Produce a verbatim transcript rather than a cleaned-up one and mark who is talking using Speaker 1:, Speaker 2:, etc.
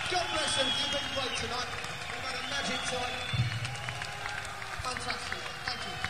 Speaker 1: God bless them. You've been great tonight. We've had a magic time. Fantastic. Thank you.